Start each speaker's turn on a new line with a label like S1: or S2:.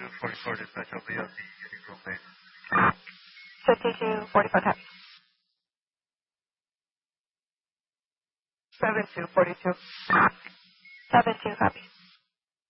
S1: 4244 dispatch, I'll be on the April base.
S2: 5244 copy.
S3: 7242.
S2: 72 copy.